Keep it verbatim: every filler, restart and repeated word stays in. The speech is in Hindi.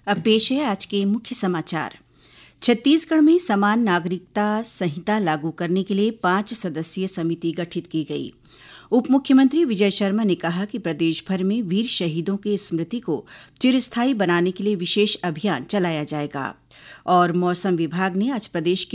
अब पेश है आज के मुख्य समाचार। छत्तीसगढ़ में समान नागरिकता संहिता लागू करने के लिए पांच सदस्यीय समिति गठित की गई। उप मुख्यमंत्री विजय शर्मा ने कहा कि प्रदेश भर में वीर शहीदों की स्मृति को चिरस्थायी बनाने के लिए विशेष अभियान चलाया जाएगा। और मौसम विभाग ने आज प्रदेश के